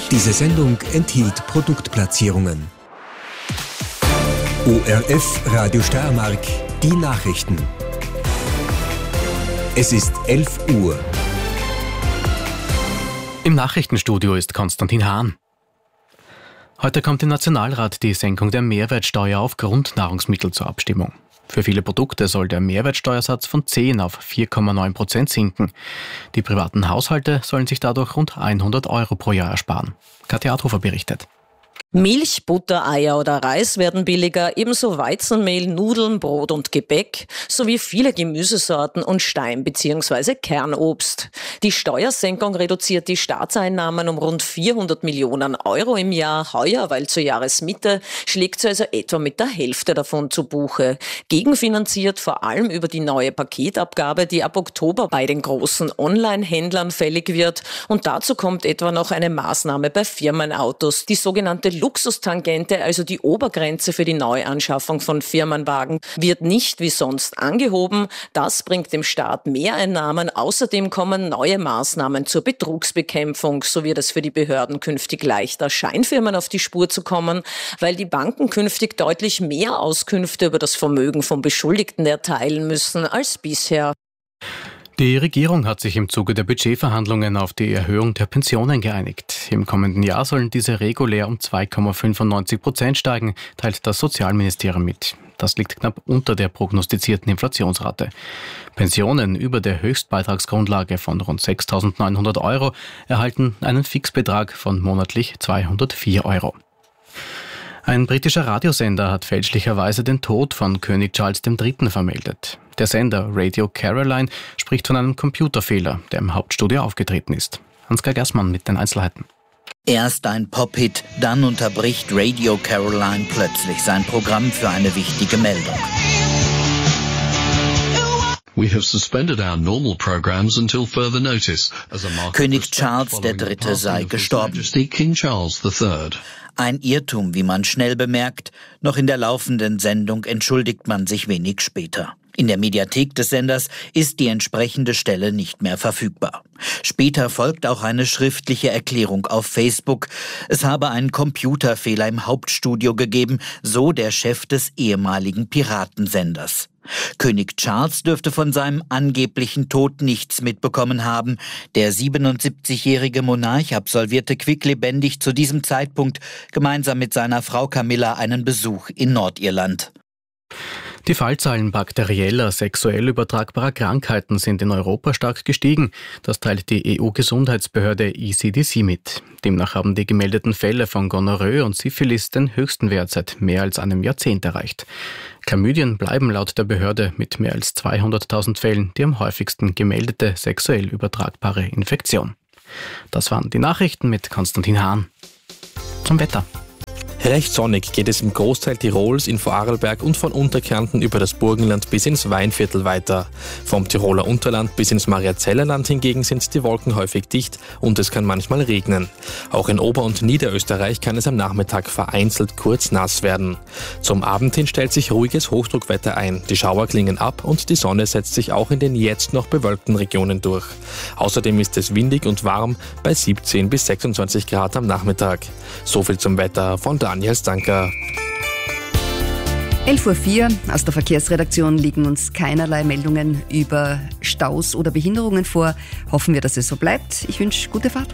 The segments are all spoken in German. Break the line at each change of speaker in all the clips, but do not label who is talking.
Diese Sendung enthielt Produktplatzierungen. ORF Radio Steiermark, die Nachrichten. Es ist 11 Uhr.
Im Nachrichtenstudio ist Konstantin Hahn. Heute kommt im Nationalrat die Senkung der Mehrwertsteuer auf Grundnahrungsmittel zur Abstimmung. Für viele Produkte soll der Mehrwertsteuersatz von 10 auf 4,9% sinken. Die privaten Haushalte sollen sich dadurch rund 100 Euro pro Jahr ersparen. Katja Adhofer berichtet.
Milch, Butter, Eier oder Reis werden billiger, ebenso Weizenmehl, Nudeln, Brot und Gebäck, sowie viele Gemüsesorten und Stein- bzw. Kernobst. Die Steuersenkung reduziert die Staatseinnahmen um rund 400 Millionen Euro im Jahr. Heuer, weil zur Jahresmitte, schlägt sie also etwa mit der Hälfte davon zu Buche. Gegenfinanziert vor allem über die neue Paketabgabe, die ab Oktober bei den großen Online-Händlern fällig wird. Und dazu kommt etwa noch eine Maßnahme bei Firmenautos, die sogenannte Luxustangente, also die Obergrenze für die Neuanschaffung von Firmenwagen, wird nicht wie sonst angehoben. Das bringt dem Staat Mehreinnahmen. Außerdem kommen neue Maßnahmen zur Betrugsbekämpfung. So wird es für die Behörden künftig leichter, Scheinfirmen auf die Spur zu kommen, weil die Banken künftig deutlich mehr Auskünfte über das Vermögen von Beschuldigten erteilen müssen als bisher.
Die Regierung hat sich im Zuge der Budgetverhandlungen auf die Erhöhung der Pensionen geeinigt. Im kommenden Jahr sollen diese regulär um 2,95% steigen, teilt das Sozialministerium mit. Das liegt knapp unter der prognostizierten Inflationsrate. Pensionen über der Höchstbeitragsgrundlage von rund 6.900 Euro erhalten einen Fixbetrag von monatlich 204 Euro. Ein britischer Radiosender hat fälschlicherweise den Tod von König Charles III. Vermeldet. Der Sender Radio Caroline spricht von einem Computerfehler, der im Hauptstudio aufgetreten ist. Ansgar Gersmann mit den Einzelheiten.
Erst ein Pop-Hit, dann unterbricht Radio Caroline plötzlich sein Programm für eine wichtige Meldung.
We have suspended our normal programs until further notice.
König Charles III. Sei gestorben.
King Charles III.
Ein Irrtum, wie man schnell bemerkt. Noch in der laufenden Sendung entschuldigt man sich wenig später. In der Mediathek des Senders ist die entsprechende Stelle nicht mehr verfügbar. Später folgt auch eine schriftliche Erklärung auf Facebook. Es habe einen Computerfehler im Hauptstudio gegeben, so der Chef des ehemaligen Piratensenders. König Charles dürfte von seinem angeblichen Tod nichts mitbekommen haben. Der 77-jährige Monarch absolvierte quicklebendig zu diesem Zeitpunkt gemeinsam mit seiner Frau Camilla einen Besuch in Nordirland.
Die Fallzahlen bakterieller, sexuell übertragbarer Krankheiten sind in Europa stark gestiegen. Das teilt die EU-Gesundheitsbehörde ECDC mit. Demnach haben die gemeldeten Fälle von Gonorrhoe und Syphilis den höchsten Wert seit mehr als einem Jahrzehnt erreicht. Chlamydien bleiben laut der Behörde mit mehr als 200.000 Fällen die am häufigsten gemeldete sexuell übertragbare Infektion. Das waren die Nachrichten mit Konstantin Hahn. Zum Wetter.
Recht sonnig geht es im Großteil Tirols, in Vorarlberg und von Unterkärnten über das Burgenland bis ins Weinviertel weiter. Vom Tiroler Unterland bis ins Mariazellerland hingegen sind die Wolken häufig dicht und es kann manchmal regnen. Auch in Ober- und Niederösterreich kann es am Nachmittag vereinzelt kurz nass werden. Zum Abend hin stellt sich ruhiges Hochdruckwetter ein. Die Schauer klingen ab und die Sonne setzt sich auch in den jetzt noch bewölkten Regionen durch. Außerdem ist es windig und warm bei 17 bis 26 Grad am Nachmittag. Soviel zum Wetter von Daniel Stanker.
11.04 Uhr. Aus der Verkehrsredaktion liegen uns keinerlei Meldungen über Staus oder Behinderungen vor. Hoffen wir, dass es so bleibt. Ich wünsche gute Fahrt.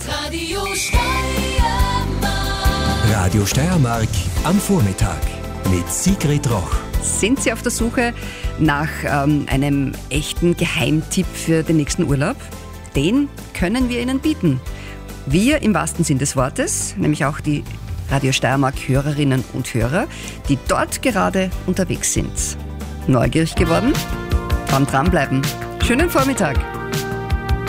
Radio Steiermark am Vormittag mit Sigrid Roch.
Sind Sie auf der Suche nach einem echten Geheimtipp für den nächsten Urlaub? Den können wir Ihnen bieten. Wir im wahrsten Sinn des Wortes, nämlich auch die Radio Steiermark-Hörerinnen und Hörer, die dort gerade unterwegs sind. Neugierig geworden? Dann dranbleiben. Schönen Vormittag!